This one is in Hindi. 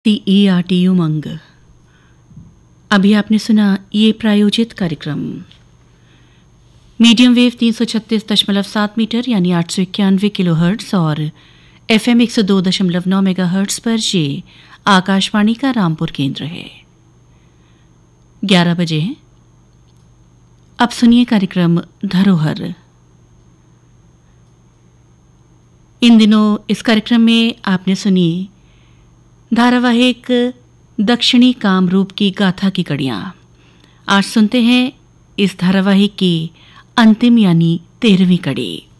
TERT उमंग। अभी आपने सुना ये प्रायोजित कार्यक्रम मीडियम वेव 336.7 मीटर यानी 891 किलोहर्ट्ज और FM 102.9 मेगाहर्ट्ज पर ये आकाशवाणी का रामपुर केंद्र है। 11 बजे हैं। अब सुनिए कार्यक्रम धरोहर। इन दिनों इस कार्यक्रम में आपने सुनी धारावाहिक दक्षिणी कामरूप की गाथा की कड़ियां। आज सुनते हैं इस धारावाहिक की अंतिम यानी 13वीं कड़ी।